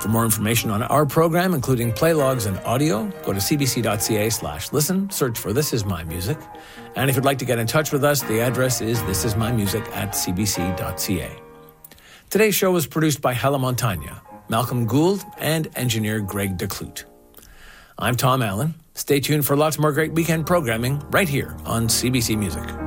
For more information on our program, including play logs and audio, go to cbc.ca/listen, search for This Is My Music. And if you'd like to get in touch with us, the address is thisismymusic@cbc.ca. Today's show was produced by Hela Montagna, Malcolm Gould, and engineer Greg DeClute. I'm Tom Allen. Stay tuned for lots more great weekend programming right here on CBC Music.